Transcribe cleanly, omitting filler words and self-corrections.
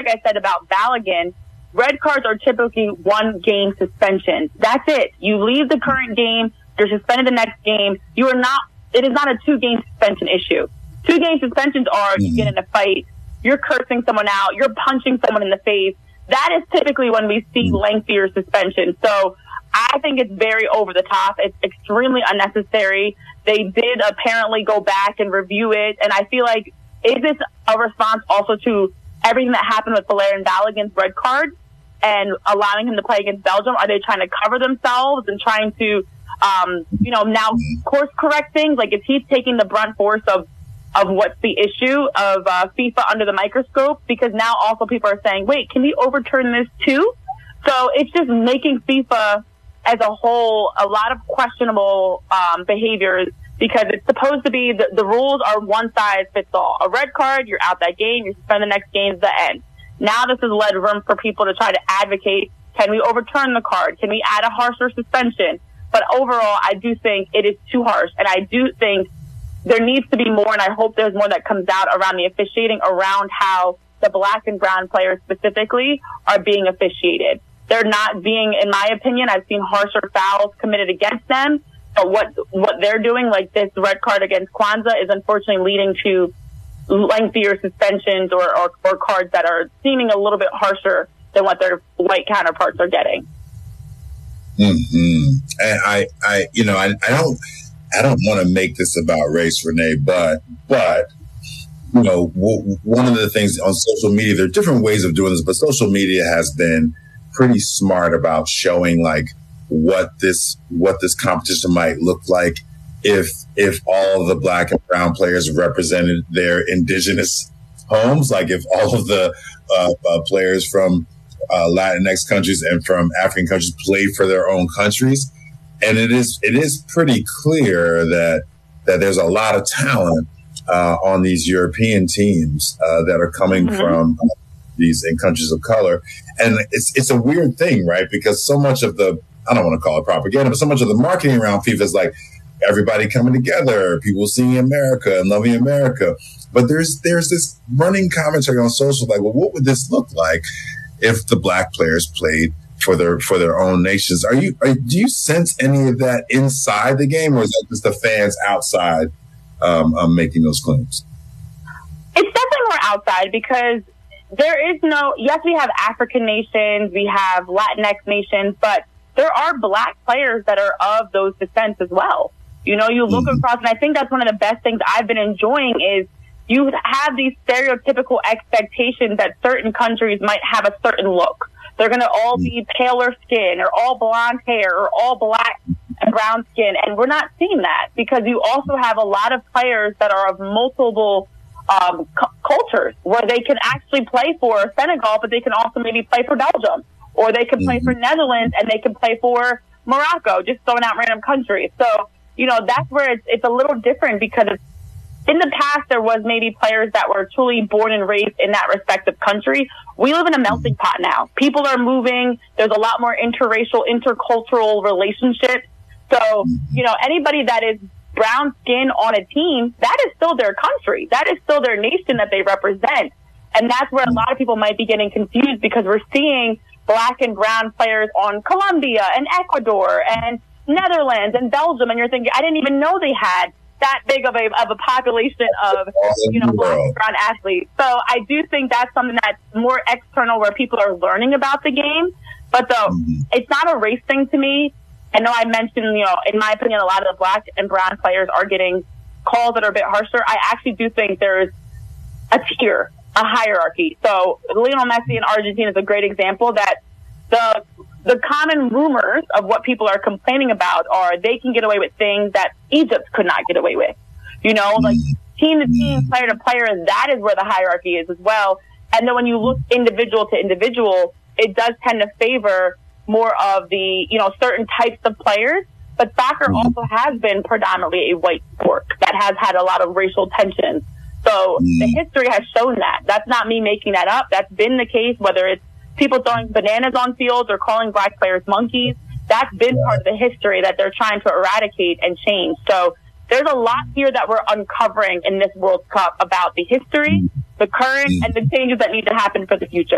I said about Balogun, red cards are typically 1-game suspension. That's it. You leave the current game, you're suspended the next game. It is not a 2-game suspension issue. 2-game suspensions are you get in a fight, you're cursing someone out, you're punching someone in the face. That is typically when we see lengthier suspension. So I think it's very over the top. It's extremely unnecessary. They did apparently go back and review it. And I feel like, is this a response also to everything that happened with Valérien Balogun's red card and allowing him to play against Belgium? Are they trying to cover themselves and trying to, now course correct things? Like, is he taking the brunt force of what's the issue of FIFA under the microscope? Because now also people are saying, wait, can we overturn this too? So it's just making FIFA as a whole a lot of questionable behaviors, because it's supposed to be the rules are one size fits all. A red card, you're out that game, you spend the next game to the end. Now this has led room for people to try to advocate, can we overturn the card? Can we add a harsher suspension? But overall, I do think it is too harsh, and I do think there needs to be more, and I hope there's more that comes out around the officiating, around how the black and brown players specifically are being officiated. They're not being, in my opinion, I've seen harsher fouls committed against them, but what they're doing, like this red card against Kwanzaa, is unfortunately leading to lengthier suspensions or cards that are seeming a little bit harsher than what their white counterparts are getting. Mm-hmm. And I don't want to make this about race, Renee, but one of the things on social media, there are different ways of doing this, but social media has been pretty smart about showing like what this competition might look like if all of the black and brown players represented their indigenous homes, like if all of the players from Latinx countries and from African countries played for their own countries. And it is pretty clear that there's a lot of talent on these European teams that are coming from these in countries of color. And it's a weird thing, right? Because so much of I don't want to call it propaganda, but so much of the marketing around FIFA is like everybody coming together, people seeing America and loving America. But there's this running commentary on social, like, well, what would this look like if the black players played for their own nations? Do you sense any of that inside the game, or is that just the fans outside making those claims? It's definitely more outside, because there is yes, we have African nations, we have Latinx nations, but there are black players that are of those descents as well. You look across, and I think that's one of the best things I've been enjoying is you have these stereotypical expectations that certain countries might have a certain look. They're going to all be paler skin, or all blonde hair, or all black and brown skin. And we're not seeing that, because you also have a lot of players that are of multiple cultures, where they can actually play for Senegal, but they can also maybe play for Belgium, or they can play for Netherlands, and they can play for Morocco, just throwing out random countries. So, that's where it's a little different, because in the past, there was maybe players that were truly born and raised in that respective country. We live in a melting pot now. People are moving. There's a lot more interracial, intercultural relationships. So, anybody that is brown skin on a team, that is still their country. That is still their nation that they represent. And that's where a lot of people might be getting confused, because we're seeing black and brown players on Colombia and Ecuador and Netherlands and Belgium. And you're thinking, I didn't even know they had that big of a population of, black and brown athletes. So I do think that's something that's more external, where people are learning about the game. But it's not a race thing to me. I know I mentioned, in my opinion, a lot of the black and brown players are getting calls that are a bit harsher. I actually do think there's a tier, a hierarchy. So Lionel Messi in Argentina is a great example that the common rumors of what people are complaining about are they can get away with things that Egypt could not get away with. Like team to team, player to player, that is where the hierarchy is as well. And then when you look individual to individual, it does tend to favor more of the, certain types of players. But soccer also has been predominantly a white sport that has had a lot of racial tensions. So the history has shown that. That's not me making that up. That's been the case, whether it's people throwing bananas on fields or calling black players monkeys. That's been part of the history that they're trying to eradicate and change. So there's a lot here that we're uncovering in this World Cup about the history, the current, and the changes that need to happen for the future.